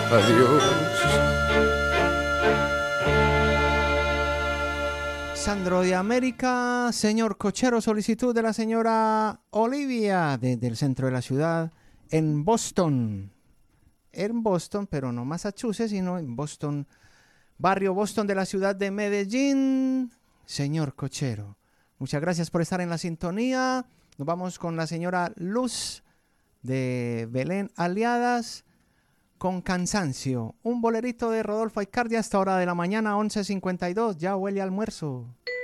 Adiós. Sandro de América, señor cochero, solicitud de la señora Olivia desde el centro de la ciudad en Boston. En Boston, pero no Massachusetts, sino en Boston, barrio Boston de la ciudad de Medellín. Señor cochero, muchas gracias por estar en la sintonía. Nos vamos con la señora Luz de Belén Aliadas con Cansancio. Un bolerito de Rodolfo Aicardi hasta hora de la mañana, 11:52. Ya huele a almuerzo.